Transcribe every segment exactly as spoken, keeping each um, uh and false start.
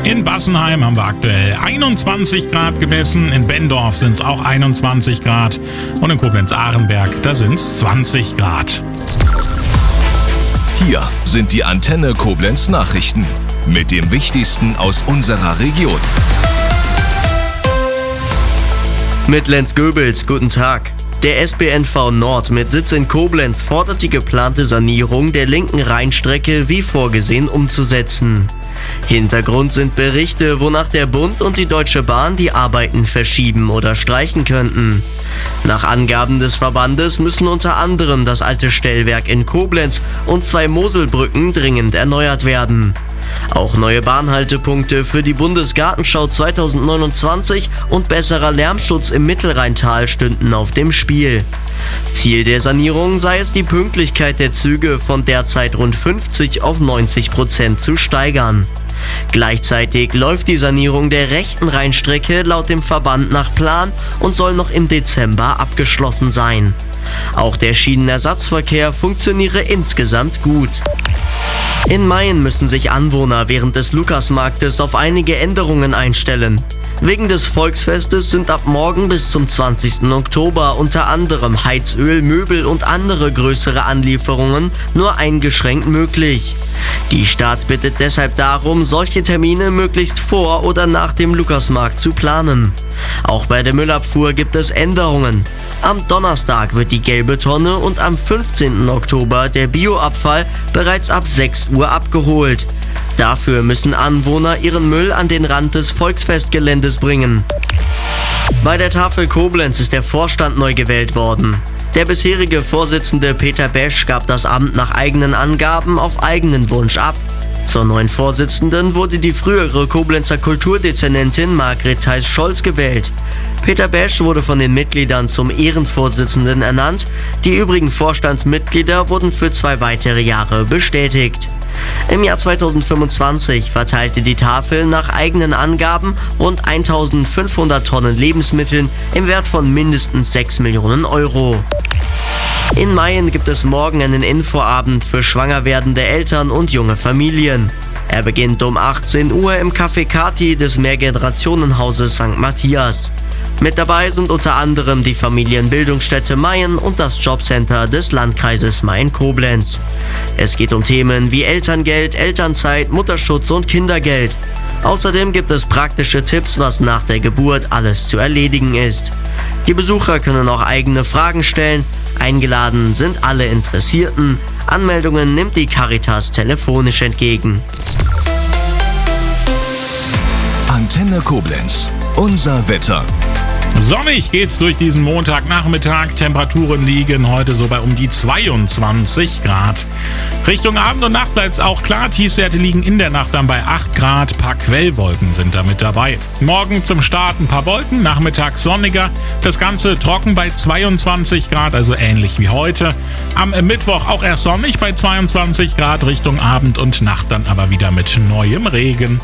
In Bassenheim haben wir aktuell einundzwanzig Grad gemessen, in Bendorf sind es auch einundzwanzig Grad und in Koblenz-Ahrenberg, da sind es zwanzig Grad. Hier sind die Antenne Koblenz Nachrichten mit dem Wichtigsten aus unserer Region. Mit Lenz Goebels, guten Tag. Der S B N V Nord mit Sitz in Koblenz fordert die geplante Sanierung der linken Rheinstrecke wie vorgesehen umzusetzen. Hintergrund sind Berichte, wonach der Bund und die Deutsche Bahn die Arbeiten verschieben oder streichen könnten. Nach Angaben des Verbandes müssen unter anderem das alte Stellwerk in Koblenz und zwei Moselbrücken dringend erneuert werden. Auch neue Bahnhaltepunkte für die Bundesgartenschau zweitausendneunundzwanzig und besserer Lärmschutz im Mittelrheintal stünden auf dem Spiel. Ziel der Sanierung sei es, die Pünktlichkeit der Züge von derzeit rund fünfzig auf neunzig Prozent zu steigern. Gleichzeitig läuft die Sanierung der rechten Rheinstrecke laut dem Verband nach Plan und soll noch im Dezember abgeschlossen sein. Auch der Schienenersatzverkehr funktioniere insgesamt gut. In Mayen müssen sich Anwohner während des Lukasmarktes auf einige Änderungen einstellen. Wegen des Volksfestes sind ab morgen bis zum zwanzigsten Oktober unter anderem Heizöl, Möbel und andere größere Anlieferungen nur eingeschränkt möglich. Die Stadt bittet deshalb darum, solche Termine möglichst vor oder nach dem Lukasmarkt zu planen. Auch bei der Müllabfuhr gibt es Änderungen. Am Donnerstag wird die gelbe Tonne und am fünfzehnten Oktober der Bioabfall bereits ab sechs Uhr abgeholt. Dafür müssen Anwohner ihren Müll an den Rand des Volksfestgeländes bringen. Bei der Tafel Koblenz ist der Vorstand neu gewählt worden. Der bisherige Vorsitzende Peter Besch gab das Amt nach eigenen Angaben auf eigenen Wunsch ab. Zur neuen Vorsitzenden wurde die frühere Koblenzer Kulturdezernentin Margret Theis-Scholz gewählt. Peter Besch wurde von den Mitgliedern zum Ehrenvorsitzenden ernannt. Die übrigen Vorstandsmitglieder wurden für zwei weitere Jahre bestätigt. Im Jahr zweitausendfünfundzwanzig verteilte die Tafel nach eigenen Angaben rund eintausendfünfhundert Tonnen Lebensmitteln im Wert von mindestens sechs Millionen Euro. In Mayen gibt es morgen einen Infoabend für schwanger werdende Eltern und junge Familien. Er beginnt um achtzehn Uhr im Café Kati des Mehrgenerationenhauses Sankt Matthias. Mit dabei sind unter anderem die Familienbildungsstätte Mayen und das Jobcenter des Landkreises Mayen-Koblenz. Es geht um Themen wie Elterngeld, Elternzeit, Mutterschutz und Kindergeld. Außerdem gibt es praktische Tipps, was nach der Geburt alles zu erledigen ist. Die Besucher können auch eigene Fragen stellen. Eingeladen sind alle Interessierten. Anmeldungen nimmt die Caritas telefonisch entgegen. Antenne Koblenz, unser Wetter. Sonnig geht's durch diesen Montagnachmittag. Temperaturen liegen heute so bei um die zweiundzwanzig Grad. Richtung Abend und Nacht bleibt's auch klar. Tiefstwerte liegen in der Nacht dann bei acht Grad. Ein paar Quellwolken sind da mit dabei. Morgen zum Start ein paar Wolken, nachmittags sonniger. Das Ganze trocken bei zweiundzwanzig Grad, also ähnlich wie heute. Am Mittwoch auch erst sonnig bei zweiundzwanzig Grad. Richtung Abend und Nacht dann aber wieder mit neuem Regen.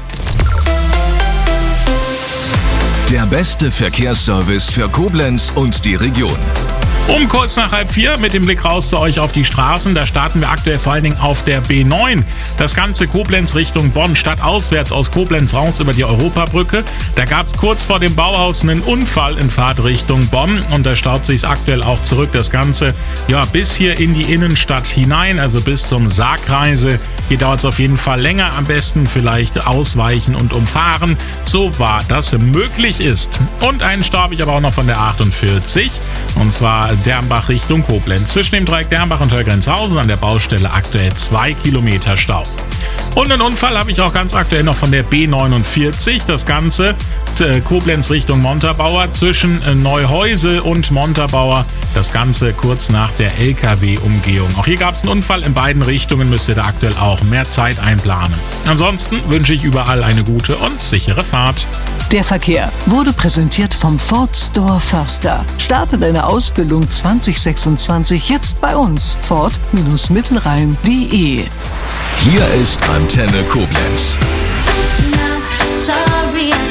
Der beste Verkehrsservice für Koblenz und die Region. Um kurz nach halb vier mit dem Blick raus zu euch auf die Straßen. Da starten wir aktuell vor allen Dingen auf der B neun. Das ganze Koblenz Richtung Bonn, stadtauswärts aus Koblenz raus über die Europabrücke. Da gab es kurz vor dem Bauhaus einen Unfall in Fahrtrichtung Bonn und da staut sich aktuell auch zurück. Das Ganze ja bis hier in die Innenstadt hinein, also bis zum Sargkreise. Hier dauert es auf jeden Fall länger. Am besten vielleicht ausweichen und umfahren, so wahr das möglich ist. Und einen Stau habe ich aber auch noch von der achtundvierzig. Und zwar Dernbach Richtung Koblenz. Zwischen dem Dreieck Dernbach und Höllgrenzhausen an der Baustelle aktuell zwei Kilometer Stau. Und einen Unfall habe ich auch ganz aktuell noch von der B neunundvierzig. Das Ganze äh, Koblenz Richtung Montabaur zwischen äh, Neuhäusel und Montabaur. Das Ganze kurz nach der L K W-Umgehung. Auch hier gab es einen Unfall. In beiden Richtungen müsst ihr da aktuell auch mehr Zeit einplanen. Ansonsten wünsche ich überall eine gute und sichere Fahrt. Der Verkehr wurde präsentiert vom Ford Store Förster. Starte deine Ausbildung zwanzig sechsundzwanzig jetzt bei uns. Ford Mittelrhein punkt de. Hier ist Antenne Koblenz. Sorry.